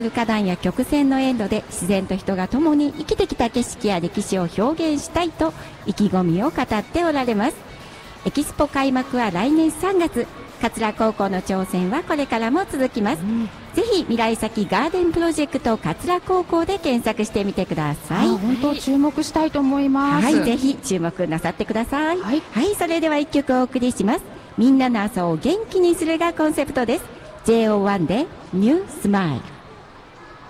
花壇や曲線のエンドで自然と人が共に生きてきた景色や歴史を表現したいと意気込みを語っておられます。エキスポ開幕は来年3月。桂高校の挑戦はこれからも続きます。ぜひ未来先ガーデンプロジェクト桂高校で検索してみてください。 本当注目したいと思います。 はい、ぜひ注目なさってください。 はい、 はい、それでは一曲お送りします。みんなの朝を元気にするがコンセプトです。JO1 でニュースマイル。